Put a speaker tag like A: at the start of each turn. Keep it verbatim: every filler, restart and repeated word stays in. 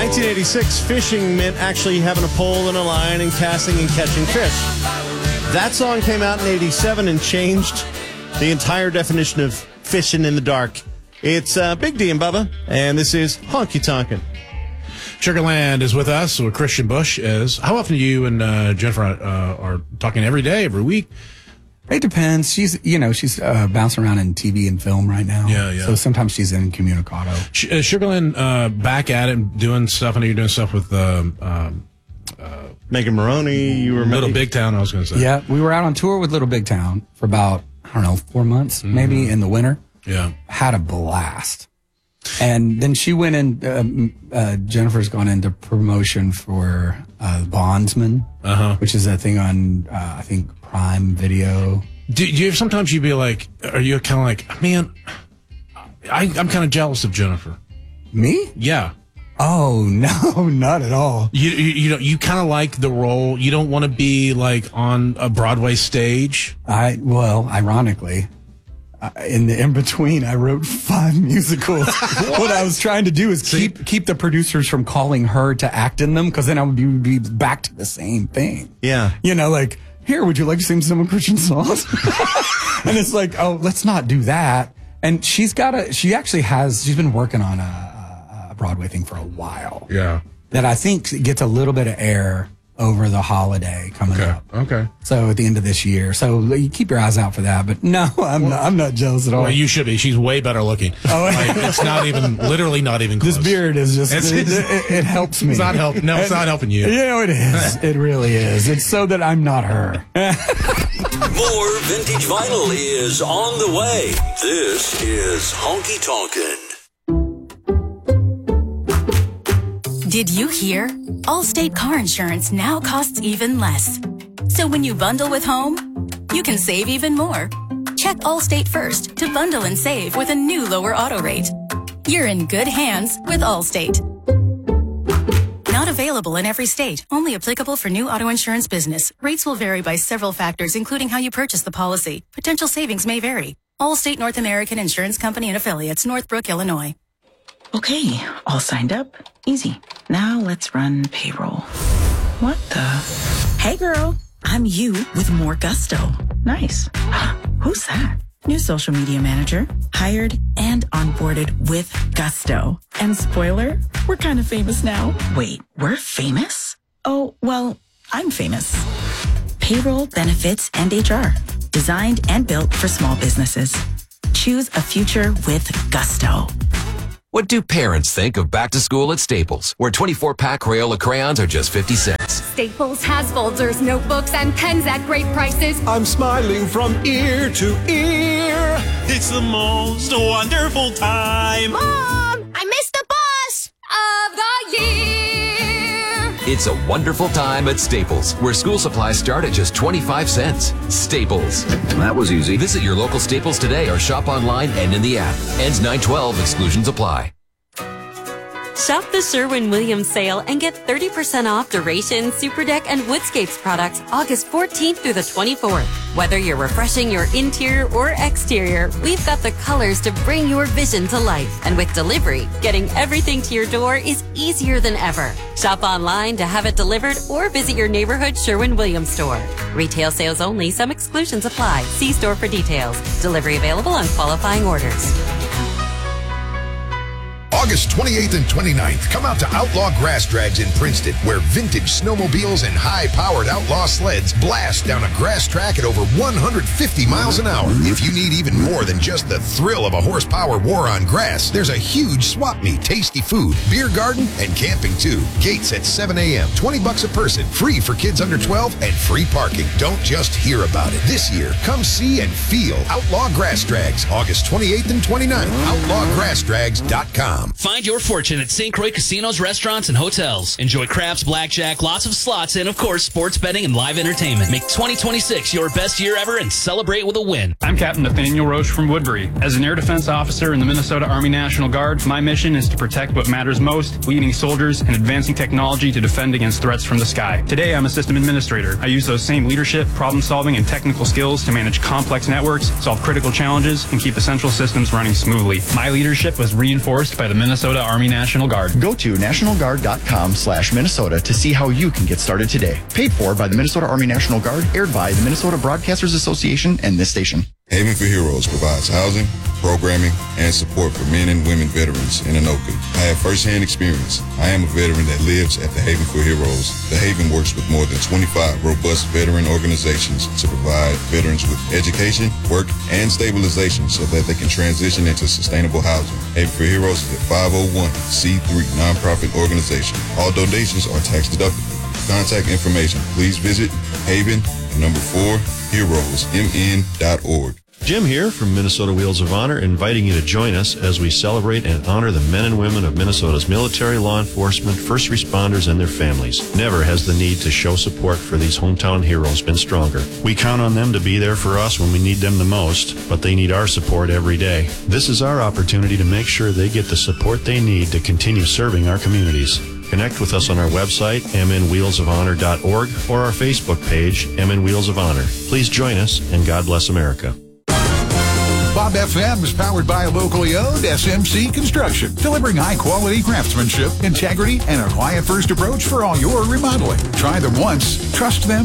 A: nineteen eighty-six, fishing meant actually having a pole and a line and casting and catching fish. That song came out in eighty-seven and changed the entire definition of fishing in the dark. It's uh, Big D and Bubba, and this is Honky Tonkin'.
B: Sugarland is with us, where Christian Bush is. How often do you and uh, Jennifer uh, are talking every day, every week?
C: It depends. She's, you know, she's uh, bouncing around in T V and film right now.
B: Yeah, yeah.
C: So sometimes she's in Communicado.
B: Sh- uh, Sugarland uh, back at it and doing stuff. I know you're doing stuff with um, um, uh,
A: Megan Maroney. You were
B: Little Big Town, I was going to say.
C: Yeah, we were out on tour with Little Big Town for about, I don't know, four months, mm-hmm. maybe in the winter.
B: Yeah.
C: Had a blast. And then she went in, um, uh, Jennifer's gone into promotion for uh, Bondsman, uh-huh. which is a thing on, uh, I think, Prime Video.
B: Do, do you sometimes you be like, are you kind of like, man, I, I'm kind of jealous of Jennifer.
C: Me?
B: Yeah.
C: Oh, no, not at all.
B: You, you, you know, you kind of like the role. You don't want to be like on a Broadway stage.
C: I, well, ironically, Uh, in the in-between, I wrote five musicals. What I was trying to do is
B: See?
C: keep keep the producers from calling her to act in them, because then I would be, be back to the same thing.
A: Yeah.
C: You know, like, here, would you like to sing some Christian songs? And it's like, oh, let's not do that. And she's got a, she actually has, she's been working on a, a Broadway thing for a while.
B: Yeah.
C: That I think gets a little bit of air over the holiday coming
B: Okay.
C: up.
B: Okay.
C: So at the end of this year. So you keep your eyes out for that. But no, I'm well, not, I'm not jealous at all.
B: Well, you should be. She's way better looking. Oh, like, it's not even, literally not even close.
C: This beard is just,
B: it's,
C: it,
B: it's,
C: it, it helps me.
B: It's not helping. No, it's not helping you.
C: You know, it is. It really is. It's so that I'm not her.
D: More vintage vinyl is on the way. This is Honky Tonkin'.
E: Did you hear? Allstate car insurance now costs even less. So when you bundle with home, you can save even more. Check Allstate first to bundle and save with a new lower auto rate. You're in good hands with Allstate. Not available in every state. Only applicable for new auto insurance business. Rates will vary by several factors, including how you purchase the policy. Potential savings may vary. Allstate North American Insurance Company and Affiliates, Northbrook, Illinois.
F: Okay, all signed up. Easy. Now let's run payroll. What the? Hey girl, I'm you with more gusto. Nice. Who's that? New social media manager. Hired and onboarded with gusto. And spoiler, we're kind of famous now. Wait, we're famous? Oh, well, I'm famous. Payroll, benefits, and H R. Designed and built for small businesses. Choose a future with gusto.
G: What do parents think of back to school at Staples, where twenty-four pack Crayola crayons are just fifty cents?
H: Staples has folders, notebooks, and pens at great prices.
I: I'm smiling from ear to ear. It's the most wonderful time.
H: Mom, I missed the bus of the year.
G: It's a wonderful time at Staples, where school supplies start at just twenty-five cents. Staples.
J: That was easy.
G: Visit your local Staples today or shop online and in the app. Ends nine twelve. Exclusions apply.
K: Shop the Sherwin-Williams sale and get thirty percent off Duration, Superdeck, and Woodscapes products August fourteenth through the twenty-fourth. Whether you're refreshing your interior or exterior, we've got the colors to bring your vision to life. And with delivery, getting everything to your door is easier than ever. Shop online to have it delivered or visit your neighborhood Sherwin-Williams store. Retail sales only. Some exclusions apply. See store for details. Delivery available on qualifying orders.
L: August twenty-eighth and twenty-ninth, come out to Outlaw Grass Drags in Princeton, where vintage snowmobiles and high-powered Outlaw sleds blast down a grass track at over one hundred fifty miles an hour. If you need even more than just the thrill of a horsepower war on grass, there's a huge swap meet, tasty food, beer garden, and camping too. Gates at seven a.m., twenty bucks a person, free for kids under twelve, and free parking. Don't just hear about it. This year, come see and feel Outlaw Grass Drags, August twenty-eighth and twenty-ninth, outlaw grass drags dot com.
M: Find your fortune at Saint Croix Casinos, Restaurants, and Hotels. Enjoy craps, blackjack, lots of slots, and, of course, sports betting and live entertainment. Make twenty twenty-six your best year ever and celebrate with a win.
N: I'm Captain Nathaniel Roche from Woodbury. As an air defense officer in the Minnesota Army National Guard, my mission is to protect what matters most, leading soldiers and advancing technology to defend against threats from the sky. Today, I'm a system administrator. I use those same leadership, problem-solving, and technical skills to manage complex networks, solve critical challenges, and keep essential systems running smoothly. My leadership was reinforced by the Minnesota Army National Guard.
J: Go to nationalguard.com slash Minnesota to see how you can get started today. Paid for by the Minnesota Army National Guard, aired by the Minnesota Broadcasters Association and this station.
O: Haven for Heroes provides housing, programming, and support for men and women veterans in Anoka. I have firsthand experience. I am a veteran that lives at the Haven for Heroes. The Haven works with more than twenty-five robust veteran organizations to provide veterans with education, work, and stabilization so that they can transition into sustainable housing. Haven for Heroes is a five oh one c three nonprofit organization. All donations are tax deductible. For contact information, please visit Haven, number four, heroes m n dot org.
P: Jim here from Minnesota Wheels of Honor, inviting you to join us as we celebrate and honor the men and women of Minnesota's military, law enforcement, first responders, and their families. Never has the need to show support for these hometown heroes been stronger. We count on them to be there for us when we need them the most, but they need our support every day. This is our opportunity to make sure they get the support they need to continue serving our communities. Connect with us on our website, m n wheels of honor dot org, or our Facebook page, M N Wheels of Honor. Please join us, and God bless America.
Q: Bob F M is powered by locally owned S M C Construction, delivering high-quality craftsmanship, integrity, and a client-first approach for all your remodeling. Try them once, trust them